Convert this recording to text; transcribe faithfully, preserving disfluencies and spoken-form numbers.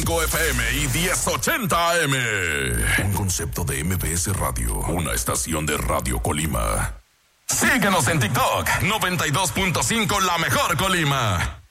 cinco F M y diez ochenta A M. Un concepto de M B S Radio, una estación de Radio Colima. Síguenos en TikTok, noventa y dos punto cinco La Mejor Colima.